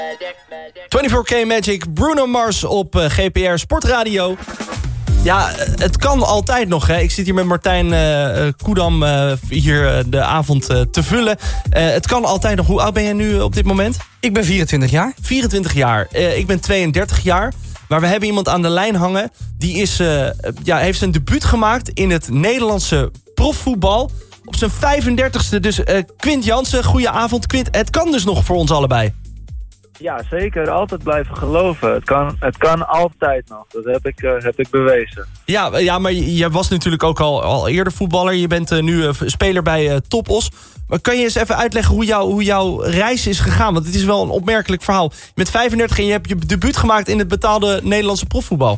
24K Magic, Bruno Mars op GPR Sportradio. Ja, het kan altijd nog, hè. Ik zit hier met Martijn Koedam hier de avond te vullen. Het kan altijd nog. Hoe oud ben jij nu op dit moment? Ik ben 24 jaar. 24 jaar. Ik ben 32 jaar. Maar we hebben iemand aan de lijn hangen. Die heeft zijn debuut gemaakt in het Nederlandse profvoetbal. Op zijn 35ste. Dus Quint Jansen, goeie avond. Quint, het kan dus nog voor ons allebei. Ja, zeker. Altijd blijven geloven. Het kan altijd nog. Dat heb ik bewezen. Ja, maar je was natuurlijk ook al eerder voetballer. Je bent nu speler bij Top Os. Maar kan je eens even uitleggen hoe jouw reis is gegaan? Want het is wel een opmerkelijk verhaal. Je bent 35 en je hebt je debuut gemaakt in het betaalde Nederlandse profvoetbal.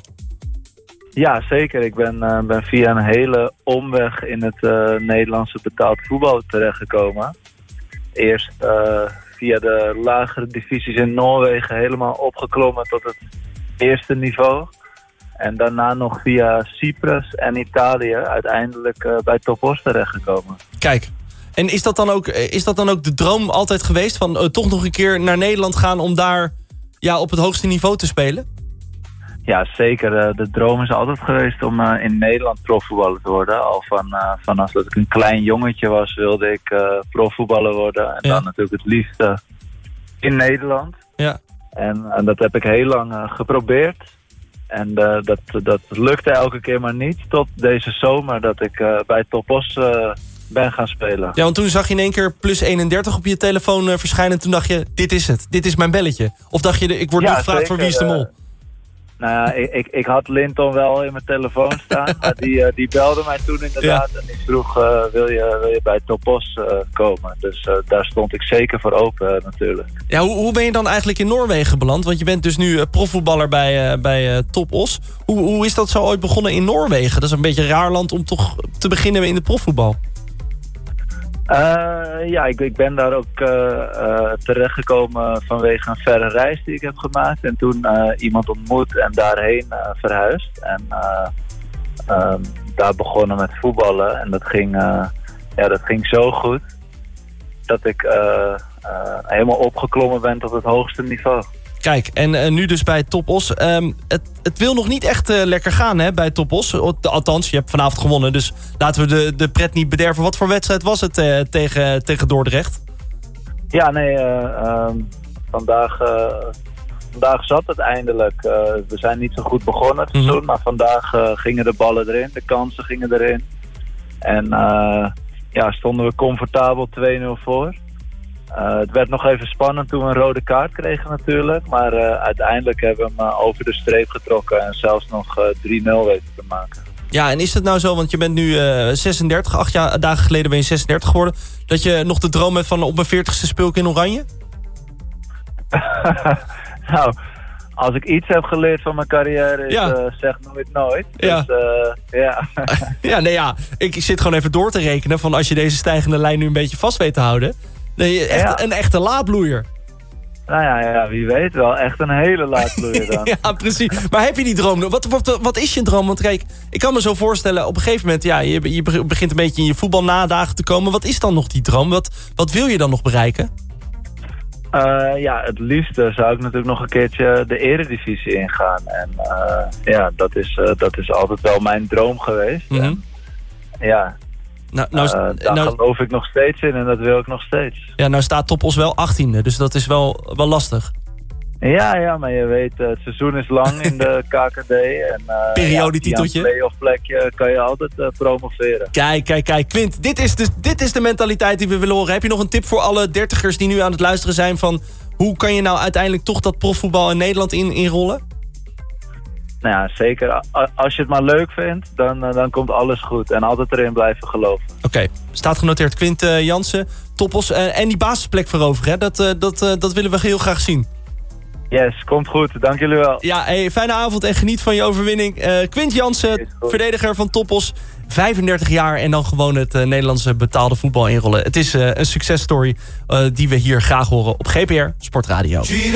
Ja, zeker. Ik ben via een hele omweg in het Nederlandse betaald voetbal terechtgekomen. Eerst via de lagere divisies in Noorwegen helemaal opgeklommen tot het eerste niveau. En daarna nog via Cyprus en Italië uiteindelijk bij Top Os terechtgekomen. Kijk, en is dat dan ook de droom altijd geweest van toch nog een keer naar Nederland gaan om daar op het hoogste niveau te spelen? Ja, zeker. De droom is altijd geweest om in Nederland profvoetballer te worden. Al vanaf dat ik een klein jongetje was, wilde ik profvoetballer worden. En dan natuurlijk het liefst in Nederland. Ja. En dat heb ik heel lang geprobeerd. En dat lukte elke keer maar niet. Tot deze zomer dat ik bij Top Os ben gaan spelen. Ja, want toen zag je in één keer plus 31 op je telefoon verschijnen. Toen dacht je, dit is het. Dit is mijn belletje. Of dacht je, ik word nu gevraagd voor Wie is de Mol? Nou ja, ik had Linton wel in mijn telefoon staan. Maar die belde mij toen inderdaad. Ja. En die vroeg, wil je bij Top Os komen? Dus daar stond ik zeker voor open natuurlijk. Ja, hoe ben je dan eigenlijk in Noorwegen beland? Want je bent dus nu profvoetballer bij Top Os. Hoe is dat zo ooit begonnen in Noorwegen? Dat is een beetje een raar land om toch te beginnen in de profvoetbal. Ik ben daar ook terechtgekomen vanwege een verre reis die ik heb gemaakt. En toen iemand ontmoet en daarheen verhuisd. En daar begonnen met voetballen. En dat ging zo goed dat ik helemaal opgeklommen ben tot het hoogste niveau. Kijk, en nu dus bij Top Os. Het wil nog niet echt lekker gaan hè, bij Top Os. Althans, je hebt vanavond gewonnen, dus laten we de pret niet bederven. Wat voor wedstrijd was het tegen Dordrecht? Ja, nee, vandaag zat het eindelijk. We zijn niet zo goed begonnen het seizoen, maar vandaag gingen de ballen erin, de kansen gingen erin. En stonden we comfortabel 2-0 voor. Het werd nog even spannend toen we een rode kaart kregen natuurlijk. Maar uiteindelijk hebben we hem over de streep getrokken en zelfs nog 3-0 weten te maken. Ja, en is het nou zo, want je bent nu 36, 8 dagen geleden ben je 36 geworden, dat je nog de droom hebt van op mijn 40ste speel ik in Oranje? Nou, als ik iets heb geleerd van mijn carrière is zeg nooit nooit. Dus, ik zit gewoon even door te rekenen van als je deze stijgende lijn nu een beetje vast weet te houden. Nee, een echte laadbloeier. Nou ja, wie weet wel. Echt een hele laadbloeier dan. Ja, precies. Maar heb je die droom? Wat is je droom? Want kijk, ik kan me zo voorstellen, op een gegeven moment, je begint een beetje in je voetbalnadagen te komen. Wat is dan nog die droom? Wat wil je dan nog bereiken? Het liefste zou ik natuurlijk nog een keertje de eredivisie ingaan. En dat is altijd wel mijn droom geweest. En, daar geloof ik nog steeds in en dat wil ik nog steeds. Ja, nou staat Top Os wel 18e, dus dat is wel lastig. Ja, maar je weet, het seizoen is lang in de KKD. En periodetiteltje. Via een play-off plekje kan je altijd promoveren. Kijk, Quint, dit is de mentaliteit die we willen horen. Heb je nog een tip voor alle dertigers die nu aan het luisteren zijn van hoe kan je nou uiteindelijk toch dat profvoetbal in Nederland inrollen? Nou ja, zeker. Als je het maar leuk vindt, dan komt alles goed. En altijd erin blijven geloven. Oké, staat genoteerd. Quint Jansen, Top Os. En die basisplek veroveren, hè? Dat willen we heel graag zien. Yes, komt goed. Dank jullie wel. Ja, fijne avond en geniet van je overwinning. Quint Jansen, verdediger van Top Os. 35 jaar en dan gewoon het Nederlandse betaalde voetbal inrollen. Het is een successtory die we hier graag horen op GPR Sportradio.